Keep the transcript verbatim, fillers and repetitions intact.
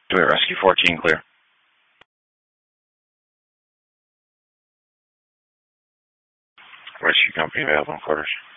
Do it, Rescue fourteen, clear. Rescue company available in quarters.